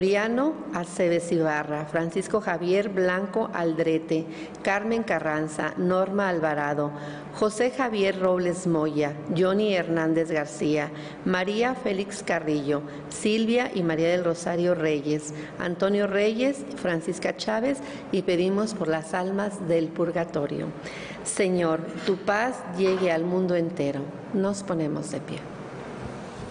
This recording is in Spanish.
Mariano Aceves Ibarra, Francisco Javier Blanco Aldrete, Carmen Carranza, Norma Alvarado, José Javier Robles Moya, Johnny Hernández García, María Félix Carrillo, Silvia y María del Rosario Reyes, Antonio Reyes, Francisca Chávez, y pedimos por las almas del purgatorio. Señor, tu paz llegue al mundo entero. Nos ponemos de pie.